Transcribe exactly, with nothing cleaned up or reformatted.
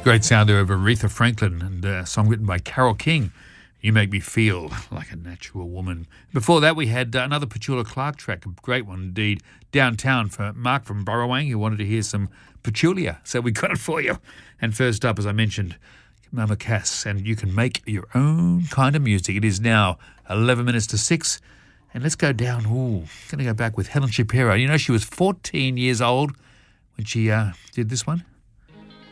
Great sound there of Aretha Franklin and a song written by Carole King, You Make Me Feel Like a Natural Woman. Before that, we had uh, another Petula Clark track, a great one indeed, Downtown, for Mark from Borrowang, who wanted to hear some Petulia, so we got it for you. And first up, as I mentioned, Mama Cass, and you can make your own kind of music. It is now eleven minutes to six, and let's go down, ooh, going to go back with Helen Shapiro. You know, she was fourteen years old when she uh, did this one.